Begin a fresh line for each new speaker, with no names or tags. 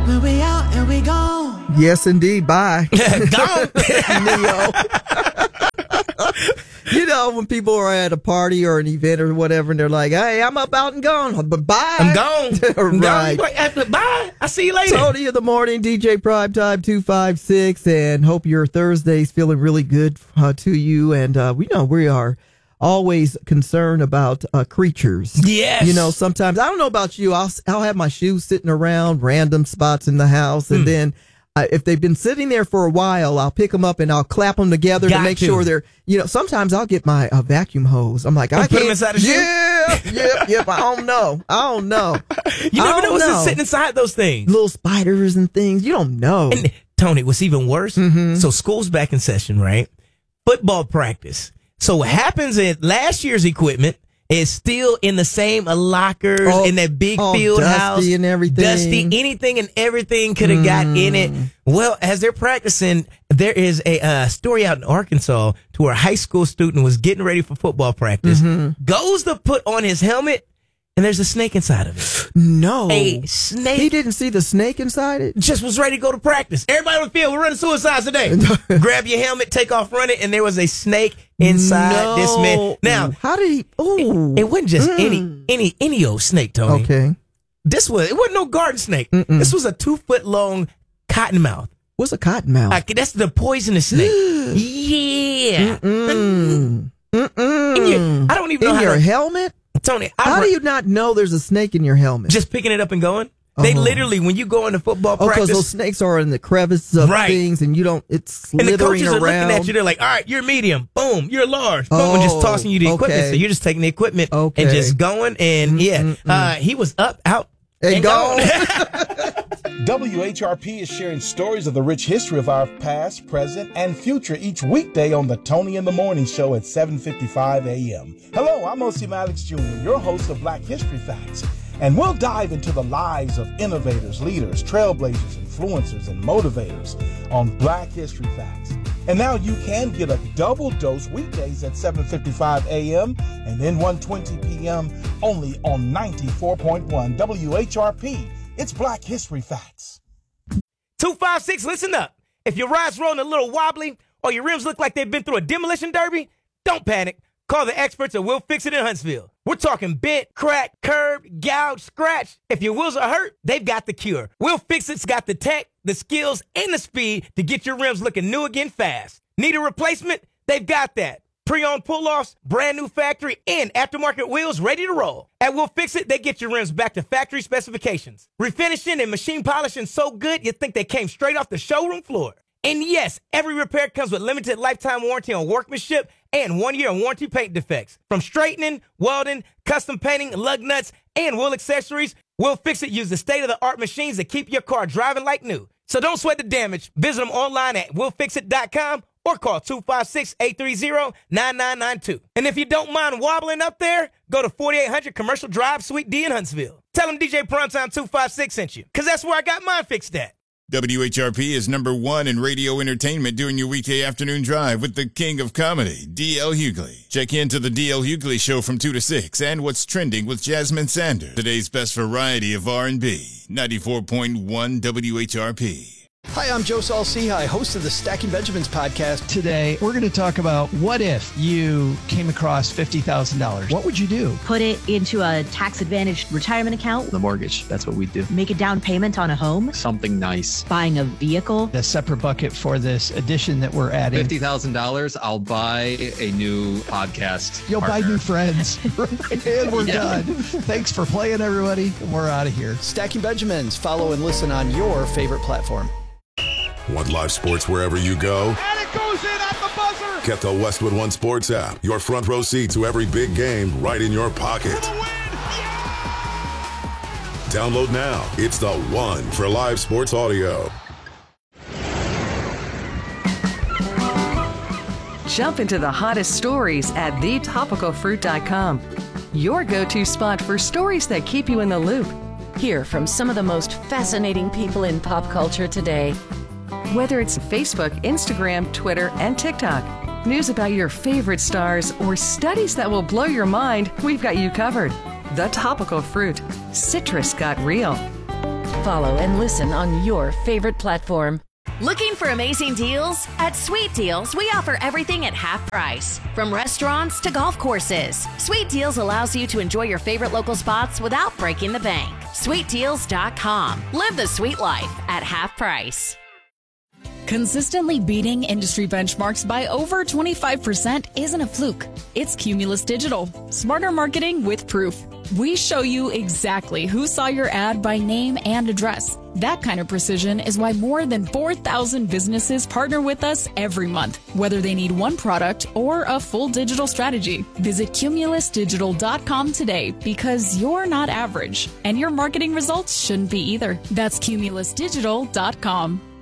When we out and we gone.
Yes, indeed. Bye.
Gone.
Neo. You know, when people are at a party or an event or whatever, and they're like, hey, I'm up, out, and gone. But bye.
I'm gone.
Right.
Bye. I'll see you later.
Tony in the morning, DJ Primetime 256, and hope your Thursday's feeling really good to you. And we know we are always concerned about creatures.
Yes.
You know, sometimes, I don't know about you, I'll have my shoes sitting around random spots in the house, and then if they've been sitting there for a while, I'll pick them up and I'll clap them together to make sure they're, you know, sometimes I'll get my vacuum hose. I'm like, I can't.
Put them inside the shoe?
Yeah. I don't know.
You never know what's sitting inside those things.
Little spiders and things. You don't know.
And Tony, what's even worse? So school's back in session, right? Football practice. So what happens is last year's equipment is still in the same lockers in that big field house.
Dusty and everything.
Dusty, anything and everything could have got in it. Well, as they're practicing, there is a story out in Arkansas to where a high school student was getting ready for football practice, goes to put on his helmet, and there's a snake inside of it.
No.
A snake.
He didn't see the snake inside it?
Just was ready to go to practice. Everybody on the field, we're running suicides today. Grab your helmet, take off running, and there was a snake inside this man. Now,
how did he? Oh,
it wasn't just any old snake, Tony.
Okay.
It wasn't no garden snake. This was a 2-foot long cottonmouth.
What's a cottonmouth?
That's the poisonous snake. Yeah. And I don't even know
in your helmet.
Tony,
how do you not know there's a snake in your helmet?
Just picking it up and going. They literally, when you go into football practice,
because those snakes are in the crevices of things, and you don't. It's slithering
and the coaches
around.
are looking at you. They're like, "All right, you're medium. Boom, you're large. Boom," and just tossing you the equipment. So you're just taking the equipment and just going. And he was up, out, and gone.
WHRP is sharing stories of the rich history of our past, present, and future each weekday on the Tony in the Morning Show at 7:55 a.m. Hello, I'm O.C. Maddox Jr., your host of Black History Facts, and we'll dive into the lives of innovators, leaders, trailblazers, influencers, and motivators on Black History Facts. And now you can get a double dose weekdays at 7:55 a.m. and then 1:20 p.m. only on 94.1 WHRP. It's Black History Facts.
256, listen up. If your ride's rolling a little wobbly or your rims look like they've been through a demolition derby, don't panic. Call the experts at Will Fix It in Huntsville. We're talking bent, crack, curb, gouge, scratch. If your wheels are hurt, they've got the cure. Will Fix It's got the tech, the skills, and the speed to get your rims looking new again fast. Need a replacement? They've got that. Pre-owned pull-offs, brand new factory, and aftermarket wheels ready to roll. At Will Fix It, they get your rims back to factory specifications. Refinishing and machine polishing so good, you think they came straight off the showroom floor. And yes, every repair comes with limited lifetime warranty on workmanship and 1-year warranty paint defects. From straightening, welding, custom painting, lug nuts, and wheel accessories, Will Fix It uses state-of-the-art machines that keep your car driving like new. So don't sweat the damage. Visit them online at willfixit.com or call 256-830-9992. And if you don't mind wobbling up there, go to 4800 Commercial Drive, Suite D in Huntsville. Tell them DJ Primetime 256 sent you, because that's where I got mine fixed at.
WHRP is #1 in radio entertainment during your weekday afternoon drive with the king of comedy, D.L. Hughley. Check into the D.L. Hughley Show from 2 to 6 and What's Trending with Jasmine Sanders. Today's best variety of R&B, 94.1 WHRP.
Hi, I'm Joe Saul-Sehy, host of the Stacking Benjamins podcast.
Today, we're going to talk about what if you came across $50,000. What would you do?
Put it into a tax-advantaged retirement account.
The mortgage, that's what we do.
Make a down payment on a home.
Something nice.
Buying a vehicle.
A separate bucket for this addition that we're adding.
$50,000, I'll buy a new podcast
You'll
partner.
buy new friends. And we're done. Thanks for playing, everybody. We're out of here.
Stacking Benjamins. Follow and listen on your favorite platform.
Want live sports wherever you go?
And it goes in at the buzzer!
Get the Westwood One Sports app. Your front row seat to every big game right in your pocket. Download now. It's the one for live sports audio.
Jump into the hottest stories at thetopicalfruit.com. Your go-to spot for stories that keep you in the loop.
Hear from some of the most fascinating people in pop culture today.
Whether it's Facebook, Instagram, Twitter, and TikTok, news about your favorite stars, or studies that will blow your mind, we've got you covered. The Topical Fruit. Citrus got real.
follow and listen on your favorite platform.
Looking for amazing deals? At Sweet Deals, we offer everything at half price. From restaurants to golf courses, Sweet Deals allows you to enjoy your favorite local spots without breaking the bank. SweetDeals.com. Live the sweet life at half price.
Consistently beating industry benchmarks by over 25% isn't a fluke. It's Cumulus Digital. Smarter marketing with proof. We show you exactly who saw your ad by name and address. That kind of precision is why more than 4,000 businesses partner with us every month, whether they need one product or a full digital strategy. Visit cumulusdigital.com today because you're not average, and your marketing results shouldn't be either. That's cumulusdigital.com.